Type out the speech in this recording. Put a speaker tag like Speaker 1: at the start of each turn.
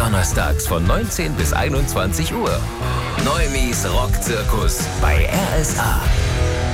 Speaker 1: donnerstags von 19 bis 21 Uhr. Neumis Rockzirkus bei RSA.